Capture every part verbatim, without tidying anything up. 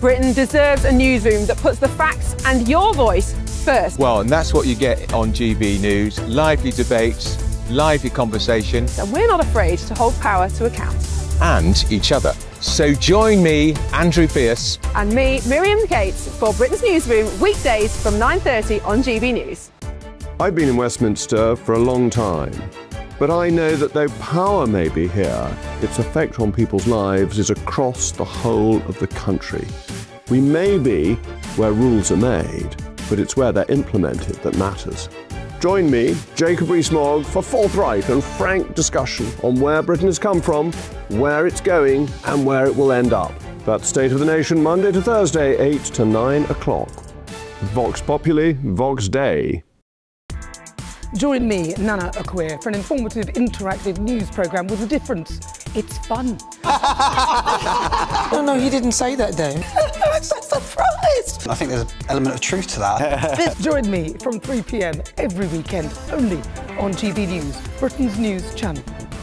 Britain deserves a newsroom that puts the facts and your voice first. Well, and that's what you get on G B News. Lively debates, lively conversation. And we're not afraid to hold power to account. And each other. So join me, Andrew Pierce. And me, Miriam Gates, for Britain's Newsroom, weekdays from nine thirty on G B News. I've been in Westminster for a long time, but I know that though power may be here, its effect on people's lives is across the whole of the country. We may be where rules are made, but it's where they're implemented that matters. Join me, Jacob Rees-Mogg, for forthright and frank discussion on where Britain has come from, where it's going, and where it will end up. That's State of the Nation, Monday to Thursday, eight to nine o'clock. Vox Populi, Vox Dei. Join me, Nana Akwe, for an informative, interactive news programme with a difference. It's fun. No, no, he didn't say that, Dave. I'm so surprised. I think there's an element of truth to that. Join me from three p m every weekend, only on G B News, Britain's news channel.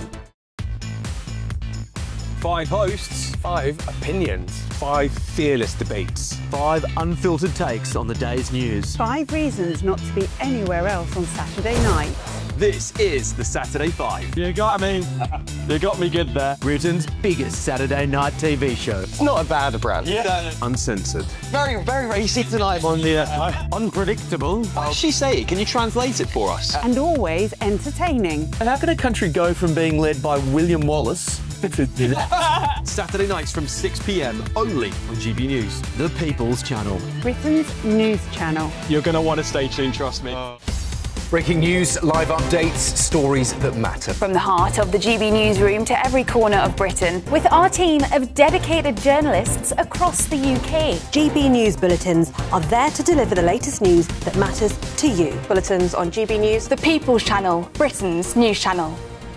Five hosts, five opinions, five fearless debates, five unfiltered takes on the day's news. Five reasons not to be anywhere else on Saturday night. This is the Saturday Five. You got me. You got me good there. Britain's biggest Saturday night T V show. It's not a bad brand. Yeah. Uncensored. Very, very racy tonight. On the uh, unpredictable. What did she say? Can you translate it for us? And always entertaining. And how can a country go from being led by William Wallace Saturday nights from six p m only on G B News. The People's Channel. Britain's news channel. You're going to want to stay tuned, trust me. Oh. Breaking news, live updates, stories that matter. From the heart of the G B Newsroom to every corner of Britain, with our team of dedicated journalists across the U K. G B News bulletins are there to deliver the latest news that matters to you. Bulletins on G B News, the People's Channel, Britain's news channel.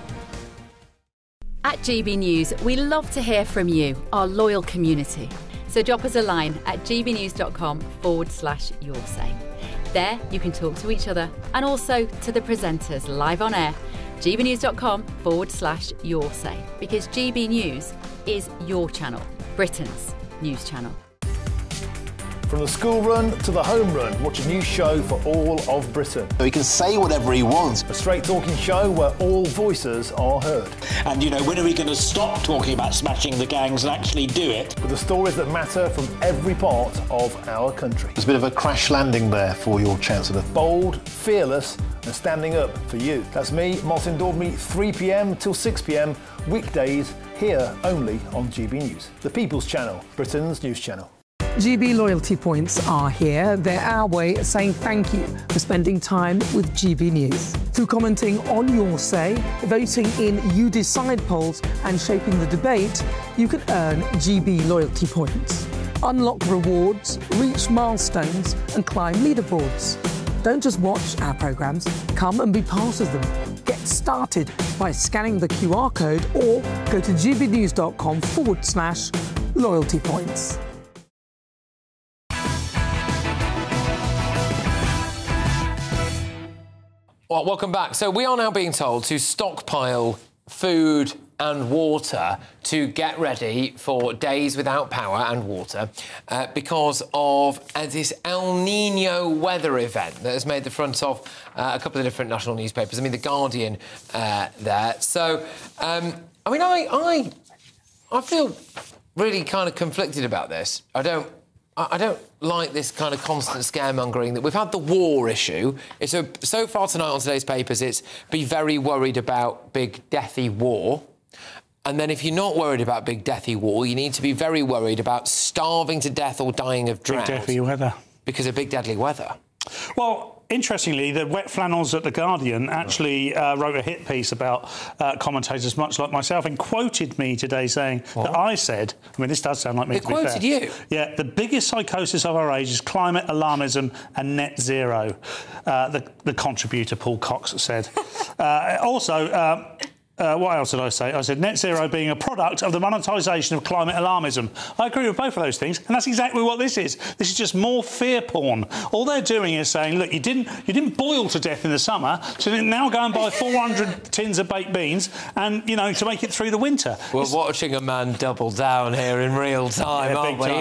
At G B News, we love to hear from you, our loyal community. So drop us a line at gbnews.com forward slash your say. There, you can talk to each other and also to the presenters live on air. gbnews.com forward slash your say. Because G B News is your channel, Britain's news channel. From the school run to the home run, watch a new show for all of Britain. So he can say whatever he wants. A straight talking show where all voices are heard. And, you know, when are we going to stop talking about smashing the gangs and actually do it? With the stories that matter from every part of our country. There's a bit of a crash landing there for your Chancellor. Bold, fearless and standing up for you. That's me, Martin Daubney, three p m till six p m, weekdays, here only on G B News. The People's Channel, Britain's news channel. G B loyalty points are here. They're our way of saying thank you for spending time with G B News. Through commenting on your say, voting in You Decide polls and shaping the debate, you can earn G B loyalty points. Unlock rewards, reach milestones and climb leaderboards. Don't just watch our programmes, come and be part of them. Get started by scanning the Q R code or go to gbnews.com forward slash loyalty points. Well, welcome back. So we are now being told to stockpile food and water to get ready for days without power and water uh, because of uh, this El Nino weather event that has made the front of uh, a couple of different national newspapers. I mean, The Guardian uh, there. So, um, I mean, I, I, I feel really kind of conflicted about this. I don't... I don't like this kind of constant scaremongering that we've had the war issue. It's a, so far tonight on today's papers, it's be very worried about big deathy war. And then if you're not worried about big deathy war, you need to be very worried about starving to death or dying of drought. Big deadly weather. Because of big deadly weather. Well, interestingly, the wet flannels at The Guardian actually uh, wrote a hit piece about uh, commentators much like myself and quoted me today saying what? that I said, I mean, this does sound like me, they to be fair. quoted you? Yeah, the biggest psychosis of our age is climate alarmism and net zero, uh, the, the contributor Paul Cox said. uh, also... Uh, Uh, what else did I say? I said net zero being a product of the monetisation of climate alarmism. I agree with both of those things, and that's exactly what this is. This is just more fear porn. All they're doing is saying, look, you didn't you didn't boil to death in the summer, so now go and buy four hundred tins of baked beans, and you know to make it through the winter. We're it's... watching a man double down here in real time, yeah, aren't we? Time.